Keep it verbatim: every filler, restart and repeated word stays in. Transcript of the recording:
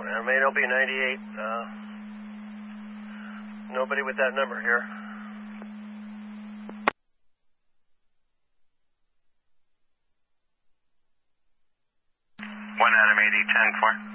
M eight L B ninety-eight. Uh, nobody with that number here. One Adam eighty ten four.